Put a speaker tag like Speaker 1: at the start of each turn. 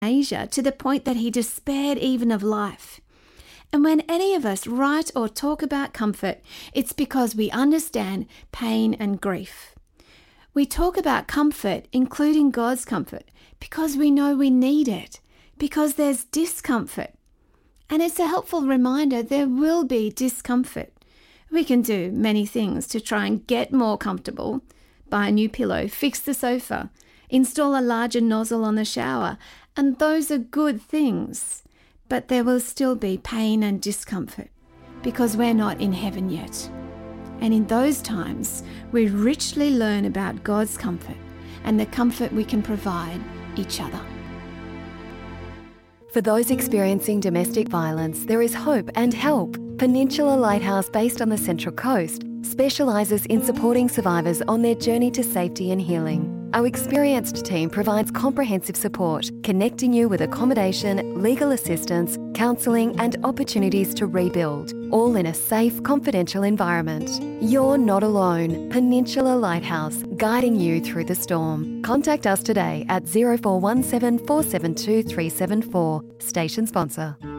Speaker 1: Asia to the point that he despaired even of life. And when any of us write or talk about comfort, it's because we understand pain and grief. We talk about comfort, including God's comfort, because we know we need it, because there's discomfort. And it's a helpful reminder there will be discomfort. We can do many things to try and get more comfortable. Buy a new pillow, fix the sofa, install a larger nozzle on the shower, and those are good things. But there will still be pain and discomfort because we're not in heaven yet. And in those times, we richly learn about God's comfort and the comfort we can provide each other.
Speaker 2: For those experiencing domestic violence, there is hope and help. Peninsula Lighthouse, based on the Central Coast, specialises in supporting survivors on their journey to safety and healing. Our experienced team provides comprehensive support, connecting you with accommodation, legal assistance, counselling and opportunities to rebuild, all in a safe, confidential environment. You're not alone. Peninsula Lighthouse, guiding you through the storm. Contact us today at 0417 472 374. Station sponsor.